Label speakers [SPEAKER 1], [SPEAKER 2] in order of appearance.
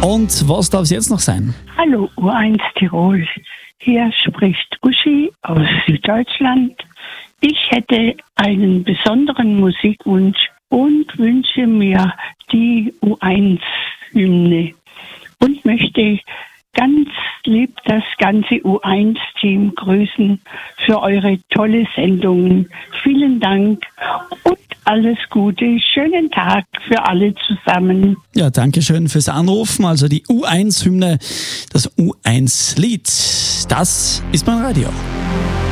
[SPEAKER 1] Und was darf es jetzt noch sein?
[SPEAKER 2] Hallo U1 Tirol, hier spricht Uschi aus Süddeutschland. Ich hätte einen besonderen Musikwunsch und wünsche mir die U1-Hymne und möchte ganz lieb das ganze U1-Team grüßen für eure tolle Sendungen. Vielen Dank und alles Gute. Schönen Tag für alle zusammen.
[SPEAKER 1] Ja, danke schön fürs Anrufen. Also die U1-Hymne, das U1-Lied, das ist mein Radio.